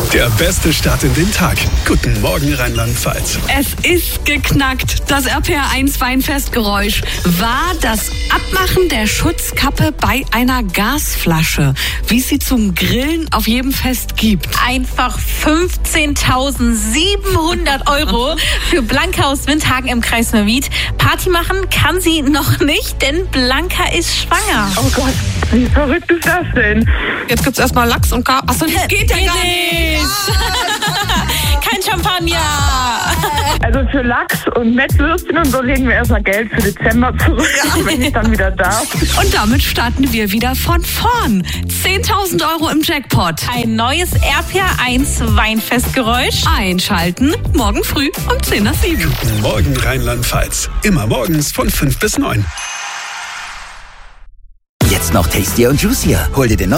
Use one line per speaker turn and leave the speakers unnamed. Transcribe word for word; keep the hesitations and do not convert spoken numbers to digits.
Der beste Start in den Tag. Guten Morgen, Rheinland-Pfalz.
Es ist geknackt. Das R P R eins Weinfestgeräusch war das Abmachen der Schutzkappe bei einer Gasflasche, wie es sie zum Grillen auf jedem Fest gibt.
Einfach fünfzehntausendsiebenhundert Euro für Blanca aus Windhagen im Kreis Neuwied. Party machen kann sie noch nicht, denn Blanca ist schwanger.
Oh Gott, wie verrückt ist das denn?
Jetzt gibt's erstmal Lachs und Ka... Achso, das geht ja gar nicht.
Kein Champagner.
Also für Lachs und Mettwürstchen und so legen wir erstmal Geld für Dezember zurück, wenn ich dann wieder darf.
Und damit starten wir wieder von vorn. zehntausend Euro im Jackpot.
Ein neues R P R eins Weinfestgeräusch.
Einschalten morgen früh um zehn nach sieben.
Guten Morgen, Rheinland-Pfalz. Immer morgens von fünf bis neun.
Jetzt noch tastier und juicier. Hol dir den